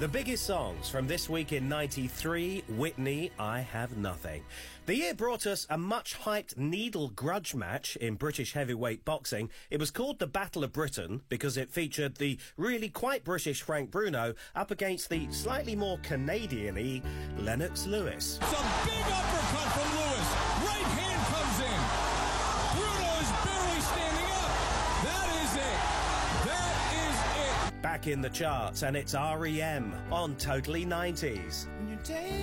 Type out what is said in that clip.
The biggest songs from this week in 93, Whitney, I Have Nothing. The year brought us a much-hyped needle grudge match in British heavyweight boxing. It was called the Battle of Britain because it featured the really quite British Frank Bruno up against the slightly more Canadian-y Lennox Lewis. It's a big uppercut from Lewis. Right hand comes in. Bruno is barely standing up. That is it. Back in the charts, and it's R.E.M. on Totally 90s.